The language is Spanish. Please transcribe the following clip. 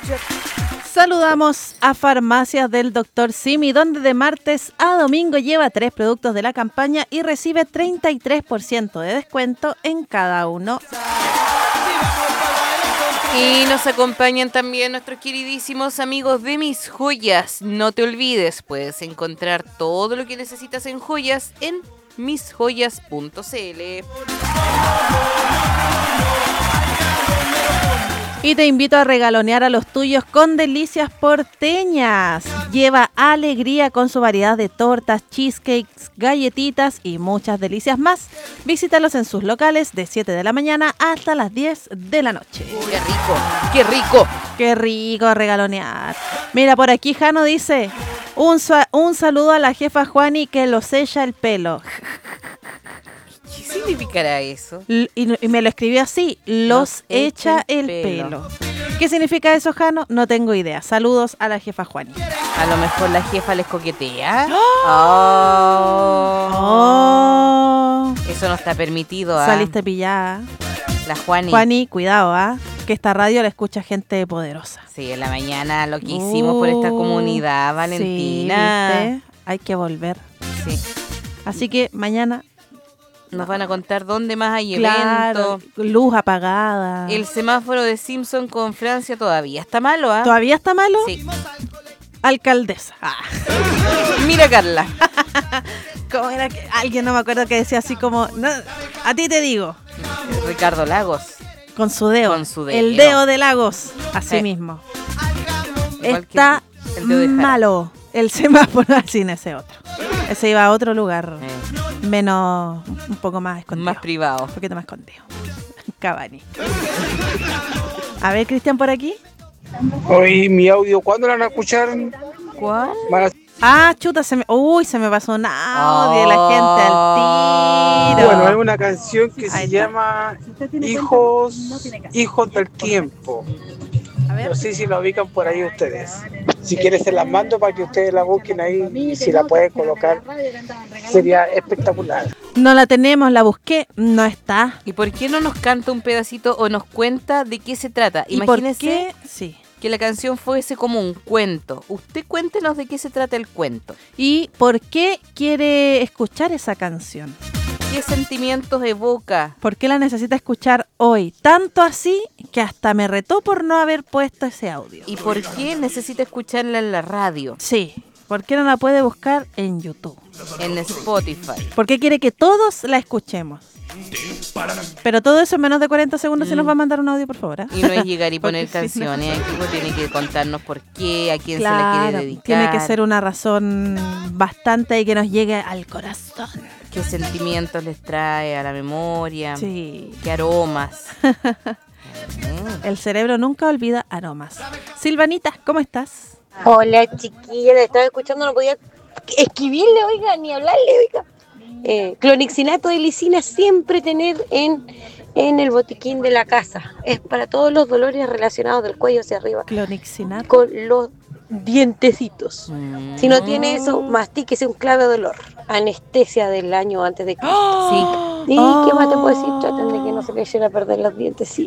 Saludamos a Farmacias del Dr. Simi, donde de martes a domingo lleva 3 productos de la campaña y recibe 33% de descuento en cada uno. Y nos acompañan también nuestros queridísimos amigos de Mis Joyas. No te olvides, puedes encontrar todo lo que necesitas en joyas en misjoyas.cl. Y te invito a regalonear a los tuyos con Delicias Porteñas. Lleva alegría con su variedad de tortas, cheesecakes, galletitas y muchas delicias más. Visítalos en sus locales de 7 de la mañana hasta las 10 de la noche. ¡Qué rico! ¡Qué rico! ¡Qué rico regalonear! Mira, por aquí Jano dice, un saludo a la jefa Juani que lo sella el pelo. ¿Qué significará eso? Y me lo escribió así, los echa el pelo. ¿Qué significa eso, Jano? No tengo idea. Saludos a la jefa Juani. A lo mejor la jefa les coquetea. Eso no está permitido. Saliste pillada. La Juani. Juani, cuidado, que esta radio la escucha gente poderosa. Sí, en la mañana lo que hicimos por esta comunidad, Valentina. Sí, ¿viste? Hay que volver. Sí. Así que mañana nos van a contar dónde más hay eventos. Luz apagada. El semáforo de Simpson con Francia todavía está malo, ¿Todavía está malo? Sí. Alcaldesa. Mira, Carla. ¿Cómo era que alguien, no me acuerdo, que decía así como, no, a ti te digo? Ricardo Lagos. Con su dedo. El dedo de Lagos. Así mismo. Igual está malo. El semáforo así en ese otro. Ese iba a otro lugar. Menos, un poco más escondido. Más privado. Un poquito más escondido. Cavani. A ver, Cristian, por aquí. Hoy mi audio, ¿cuándo lo van a escuchar? ¿Cuál? Chuta, se me pasó un audio de la gente al tiro. Bueno, es una canción que se llama Hijos del Tiempo. A ver. No sé si la ubican por ahí ustedes. Si quieres se las mando para que ustedes la busquen ahí y si la pueden colocar sería espectacular. No la tenemos, la busqué, no está. ¿Y por qué no nos canta un pedacito o nos cuenta de qué se trata? Imagínese, ¿por qué? Sí. Que la canción fuese como un cuento. Usted cuéntenos de qué se trata el cuento. ¿Y por qué quiere escuchar esa canción? ¿Qué sentimientos evoca? ¿Por qué la necesita escuchar hoy? Tanto así que hasta me retó por no haber puesto ese audio. ¿Y por qué necesita escucharla en la radio? Sí. ¿Por qué no la puede buscar en YouTube? En Spotify. ¿Por qué quiere que todos la escuchemos? Pero todo eso en menos de 40 segundos se nos va a mandar un audio, por favor. Y no es llegar y poner canciones. El tipo tiene que contarnos por qué, a quién se le quiere dedicar. Tiene que ser una razón bastante y que nos llegue al corazón. ¿Qué sentimientos les trae a la memoria? Sí. ¿Qué aromas? El cerebro nunca olvida aromas. Silvanita, ¿cómo estás? Hola, chiquilla, la estaba escuchando, no podía escribirle, oiga, ni hablarle, oiga. Clonixinato de lisina siempre tener en el botiquín de la casa. Es para todos los dolores relacionados del cuello hacia arriba. Clonixinato. Con los dientecitos. Si no tiene eso, mastíquese un clave de dolor. Anestesia del año antes de que... Sí. ¿Y qué más te puedo decir? Traten de que no se le echen a perder los dientes. Sí.